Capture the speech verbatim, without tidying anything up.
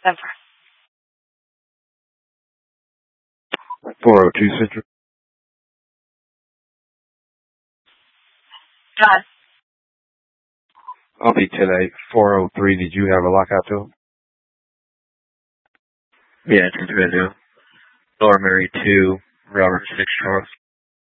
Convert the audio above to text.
Denver. four oh two Central. John. I'll be ten eight. four oh three, did you have a lockout to him? Yeah, ten two. Lower Mary two, Robert six Charles.